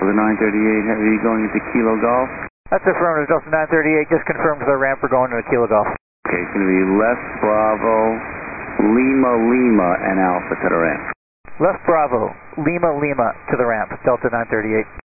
Delta 938 Heavy going into Kilo Golf. That's affirmative, Delta 938. Just confirmed with our ramp we're going to Kilo Golf. Okay, it's going to be left Bravo, Lima Lima, and Alpha to the ramp. Left Bravo, Lima Lima to the ramp, Delta 938.